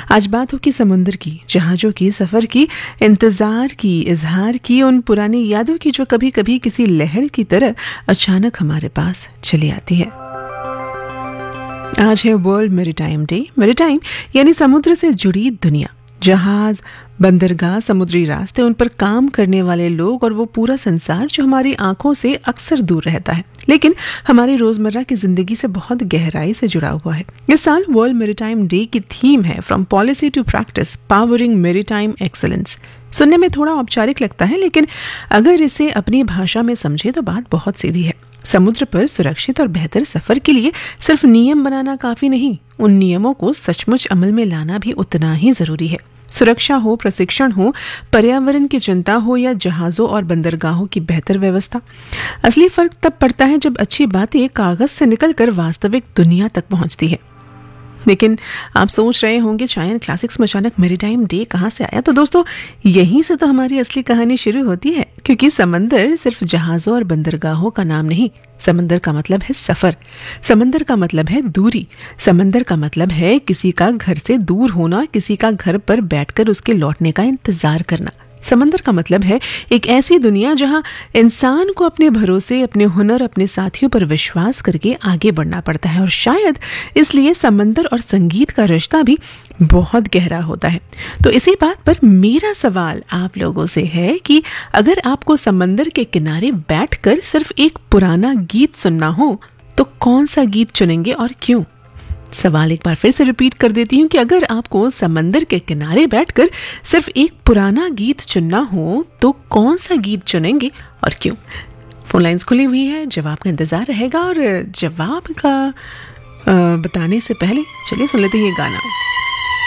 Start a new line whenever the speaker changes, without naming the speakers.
आज बात होगी समुंदर की, जहाजों की, सफर की, इंतजार की, इजहार की, उन पुरानी यादों की जो कभी कभी किसी लहर की तरह अचानक हमारे पास चली आती है। आज है वर्ल्ड मैरीटाइम डे। मैरीटाइम यानी समुद्र से जुड़ी दुनिया, जहाज, बंदरगाह, समुद्री रास्ते, उन पर काम करने वाले लोग और वो पूरा संसार जो हमारी आंखों से अक्सर दूर रहता है लेकिन हमारी रोजमर्रा की जिंदगी से बहुत गहराई से जुड़ा हुआ है। इस साल वर्ल्ड मैरीटाइम डे की थीम है from policy to practice, powering maritime excellence. सुनने में थोड़ा औपचारिक लगता है लेकिन अगर इसे अपनी भाषा में समझे तो बात बहुत सीधी है। समुद्र पर सुरक्षित और बेहतर सफर के लिए सिर्फ नियम बनाना काफी नहीं, उन नियमों को सचमुच अमल में लाना भी उतना ही जरूरी है। सुरक्षा हो, प्रशिक्षण हो, पर्यावरण की चिंता हो या जहाजों और बंदरगाहों की बेहतर व्यवस्था, असली फर्क तब पड़ता है जब अच्छी बातें कागज से निकलकर वास्तविक दुनिया तक पहुंचती है। लेकिन आप सोच रहे होंगे चायन क्लासिक्स में अचानक मैरीटाइम डे कहाँ से आया? तो दोस्तों, यहीं से तो हमारी असली कहानी शुरू होती है, क्योंकि समंदर सिर्फ जहाजों और बंदरगाहों का नाम नहीं। समंदर का मतलब है सफर, समंदर का मतलब है दूरी, समंदर का मतलब है किसी का घर से दूर होना, किसी का घर पर बैठकर उसके लौटने का इंतजार करना। समंदर का मतलब है एक ऐसी दुनिया जहां इंसान को अपने भरोसे, अपने हुनर, अपने साथियों पर विश्वास करके आगे बढ़ना पड़ता है। और शायद इसलिए समंदर और संगीत का रिश्ता भी बहुत गहरा होता है। तो इसी बात पर मेरा सवाल आप लोगों से है कि अगर आपको समंदर के किनारे बैठकर सिर्फ एक पुराना गीत सुनना हो तो कौन सा गीत चुनेंगे और क्यों? सवाल एक बार फिर से रिपीट कर देती हूँ कि अगर आपको समंदर के किनारे बैठकर सिर्फ एक पुराना गीत चुनना हो तो कौन सा गीत चुनेंगे और क्यों? फोन लाइंस खुली हुई है, जवाब का इंतजार रहेगा। और जवाब का बताने से पहले चलिए सुन लेते हैं ये गाना।